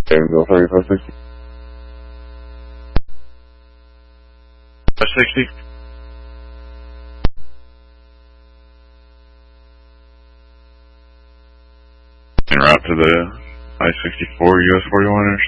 Danville 3560. 60. En route to the I-64 US 41 intersection.